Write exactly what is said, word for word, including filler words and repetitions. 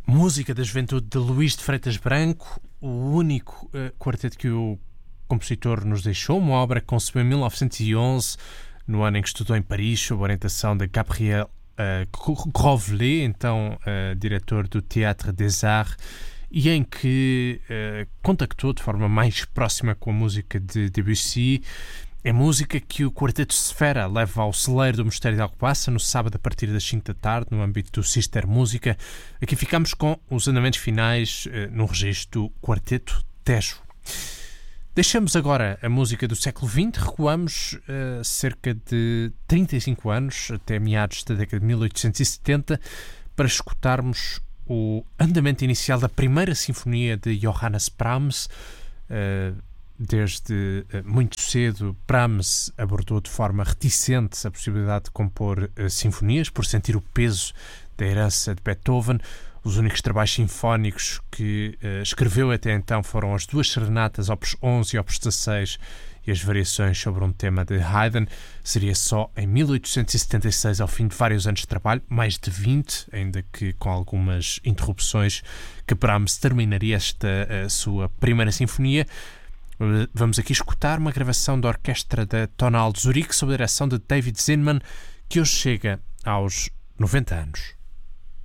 Música da juventude de Luís de Freitas Branco, o único uh, quarteto que o compositor nos deixou, uma obra que concebeu em mil novecentos e onze, no ano em que estudou em Paris, sob a orientação de Gabriel uh, Grovelet, então uh, diretor do Théâtre des Arts, e em que uh, contactou de forma mais próxima com a música de Debussy. É música que o Quarteto Sfera leva ao celeiro do Mosteiro de Alcobaça no sábado a partir das cinco da tarde, no âmbito do Sister Música. Aqui ficamos com os andamentos finais eh, no registro do Quarteto Tejo. Deixamos agora a música do século vinte, recuamos uh, cerca de trinta e cinco anos, até meados da década de mil oitocentos e setenta, para escutarmos o andamento inicial da primeira sinfonia de Johannes Brahms. Uh, Desde muito cedo, Brahms abordou de forma reticente a possibilidade de compor uh, sinfonias, por sentir o peso da herança de Beethoven. Os únicos trabalhos sinfónicos que uh, escreveu até então foram as duas serenatas, opus onze e opus dezasseis, e as variações sobre um tema de Haydn. Seria só em mil oitocentos e setenta e seis, ao fim de vários anos de trabalho, mais de vinte, ainda que com algumas interrupções, que Brahms terminaria esta uh, sua primeira sinfonia. Vamos aqui escutar uma gravação da orquestra da Tonal de Zurique sob a direção de David Zinman, que hoje chega aos noventa anos.